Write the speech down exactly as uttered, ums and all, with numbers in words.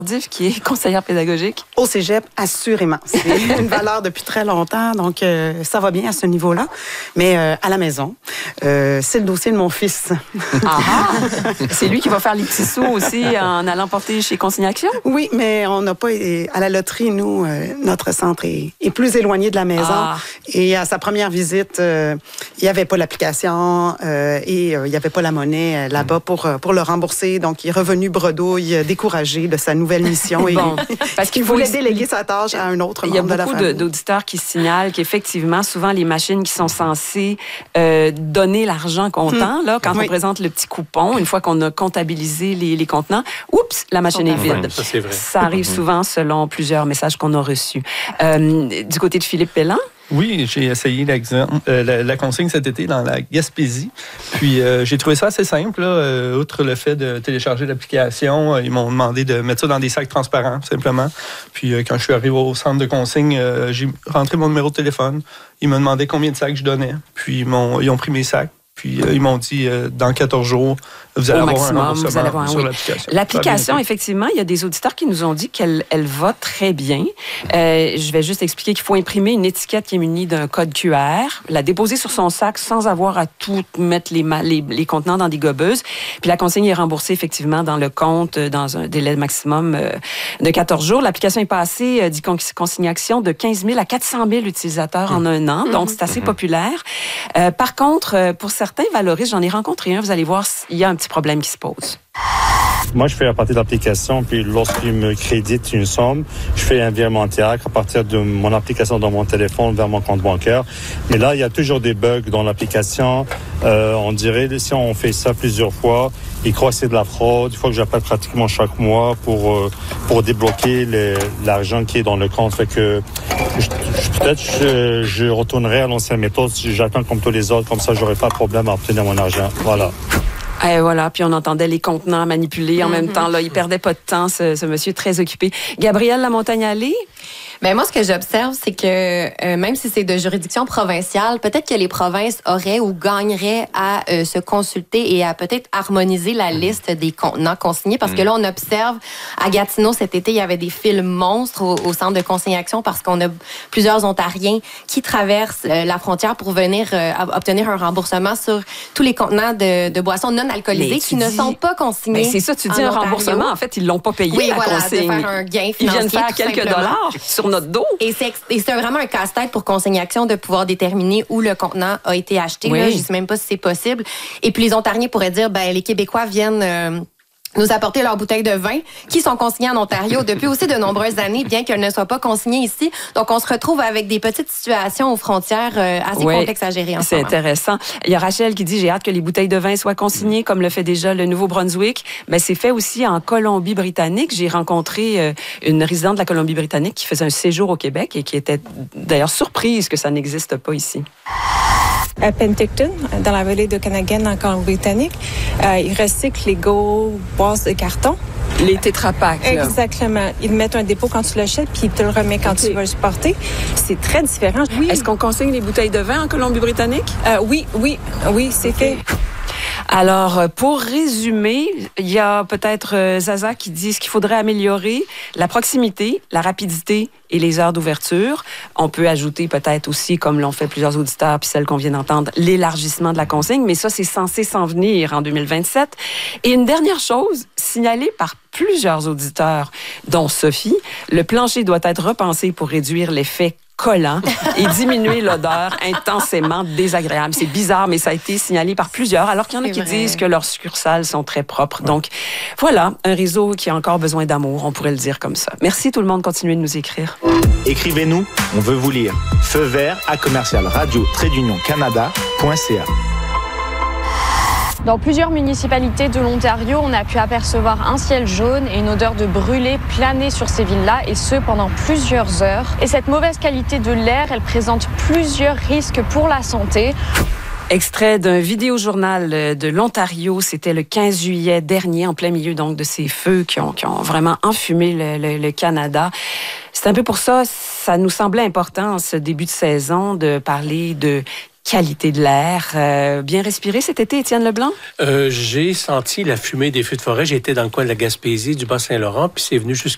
qui est conseillère pédagogique. Au cégep, assurément. C'est une valeur depuis très longtemps, donc euh, ça va bien à ce niveau-là. Mais euh, à la maison, euh, c'est le dossier de mon fils. Ah, c'est lui qui va faire les petits sous aussi en allant porter chez Consignation? Oui, mais on n'a pas... À la loterie, nous, euh, notre centre est, est plus éloigné de la maison. Ah. Et à sa première visite, euh, il n'y avait pas l'application euh, et euh, il n'y avait pas la monnaie euh, là-bas pour, euh, pour le rembourser. Donc, il est revenu bredouille, découragé de sa nouvelle mission. Et bon, parce qu'il voulait déléguer sa tâche à un autre membre de la famille. Il y a beaucoup d'auditeurs qui signalent qu'effectivement, souvent, les machines qui sont censées euh, donner l'argent comptant, mmh. là, quand oui. on présente le petit coupon, une fois qu'on a comptabilisé les, les contenants, oups, la machine est vide. Ouais, ça, c'est vrai. Ça arrive mmh. souvent selon plusieurs messages qu'on a reçus. Euh, du côté de Philippe Pelland? Oui, j'ai essayé euh, la, la consigne cet été dans la Gaspésie. Puis euh, j'ai trouvé ça assez simple. Là. Euh, outre le fait de télécharger l'application, euh, ils m'ont demandé de mettre ça dans des sacs transparents, simplement. Puis euh, quand je suis arrivé au centre de consigne, euh, j'ai rentré mon numéro de téléphone. Ils m'ont demandé combien de sacs je donnais. Puis ils, m'ont, ils ont pris mes sacs. Puis euh, ils m'ont dit, euh, dans quatorze jours, vous allez Au avoir maximum, un remboursement vous allez avoir, sur oui. l'application. L'application, effectivement, il y a des auditeurs qui nous ont dit qu'elle elle va très bien. Euh, je vais juste expliquer qu'il faut imprimer une étiquette qui est munie d'un code Q R, la déposer sur son sac sans avoir à tout mettre les, les, les contenants dans des gobeuses. Puis la consigne est remboursée, effectivement, dans le compte, dans un délai maximum de quatorze jours. L'application est passée, dit Consignation, de quinze mille à quatre cent mille utilisateurs en un an. Donc, c'est assez populaire. Euh, par contre, pour certains valoristes, j'en ai rencontré un, vous allez voir, il y a un petit problème qui se pose. Moi, je fais à partir de l'application, puis lorsqu'il me crédite une somme, je fais un virement direct à partir de mon application dans mon téléphone vers mon compte bancaire. Mais là, il y a toujours des bugs dans l'application. Euh, on dirait, si on fait ça plusieurs fois, ils croient que c'est de la fraude. Il faut que j'appelle pratiquement chaque mois pour euh, pour débloquer les, l'argent qui est dans le compte. Fait que je, je, peut-être je, je retournerai à l'ancienne méthode. J'attends comme tous les autres, comme ça, j'aurai pas de problème à obtenir mon argent. Voilà. Et voilà, puis on entendait les contenants manipulés en mm-hmm. même temps. Là, il perdait pas de temps, ce, ce monsieur très occupé. Gabrielle Lamontagne-Allé? Ben moi, ce que j'observe, c'est que euh, même si c'est de juridiction provinciale, peut-être que les provinces auraient ou gagneraient à euh, se consulter et à peut-être harmoniser la liste des contenants consignés. Parce que là, on observe à Gatineau cet été, il y avait des files monstres au, au centre de consignation parce qu'on a plusieurs Ontariens qui traversent euh, la frontière pour venir euh, obtenir un remboursement sur tous les contenants de, de boissons non alcoolisées qui dis... ne sont pas consignés. Ben c'est ça, tu dis un Ontario. Remboursement. En fait, ils l'ont pas payé, oui, la voilà, consigne. De faire un gain financier. Ils viennent faire quelques simplement. dollars sur notre dos. Et c'est, et c'est vraiment un casse-tête pour Consignation de pouvoir déterminer où le contenant a été acheté. Oui. Là, je ne sais même pas si c'est possible. Et puis les Ontariens pourraient dire, ben les Québécois viennent... Euh, nous apporter leurs bouteilles de vin qui sont consignées en Ontario depuis aussi de nombreuses années, bien qu'elles ne soient pas consignées ici. Donc, on se retrouve avec des petites situations aux frontières euh, assez oui, complexes à gérer en c'est ce moment. intéressant. Il y a Rachel qui dit, j'ai hâte que les bouteilles de vin soient consignées, comme le fait déjà le Nouveau-Brunswick. Mais c'est fait aussi en Colombie-Britannique. J'ai rencontré euh, une résidente de la Colombie-Britannique qui faisait un séjour au Québec et qui était d'ailleurs surprise que ça n'existe pas ici. À Penticton, dans la vallée de Canagan, en Colombie-Britannique, euh, ils recyclent les go boîtes de carton. Les tétrapacks. Exactement. Ils mettent un dépôt quand tu l'achètes, puis ils te le remettent quand okay. tu vas le porter. C'est très différent. Oui. Est-ce qu'on consigne les bouteilles de vin en Colombie-Britannique? Euh, oui, oui, oui, c'est okay. fait. Alors, pour résumer, il y a peut-être euh, Zaza qui dit ce qu'il faudrait améliorer, la proximité, la rapidité et les heures d'ouverture. On peut ajouter peut-être aussi, comme l'ont fait plusieurs auditeurs, puis celle qu'on vient d'entendre, l'élargissement de la consigne, mais ça, c'est censé s'en venir en deux mille vingt-sept. Et une dernière chose, signalée par plusieurs auditeurs, dont Sophie, le plancher doit être repensé pour réduire l'effet collant et diminuer l'odeur intensément désagréable. C'est bizarre, mais ça a été signalé par plusieurs, alors qu'il y en a C'est qui vrai. disent que leurs succursales sont très propres. Ouais. Donc, voilà, un réseau qui a encore besoin d'amour, on pourrait le dire comme ça. Merci tout le monde, continuez de nous écrire. Écrivez-nous, on veut vous lire. Feu vert à commercial radio trait d'union canada point c a. Dans plusieurs municipalités de l'Ontario, on a pu apercevoir un ciel jaune et une odeur de brûlé planer sur ces villes-là, et ce pendant plusieurs heures. Et cette mauvaise qualité de l'air, elle présente plusieurs risques pour la santé. Extrait d'un vidéojournal de l'Ontario, c'était le quinze juillet dernier, en plein milieu donc de ces feux qui ont, qui ont vraiment enfumé le, le, le Canada. C'est un peu pour ça, ça nous semblait important en ce début de saison de parler de qualité de l'air. Euh, bien respiré cet été, Étienne Leblanc? Euh, j'ai senti la fumée des feux de forêt. J'étais dans le coin de la Gaspésie, du Bas-Saint-Laurent, puis c'est venu jusque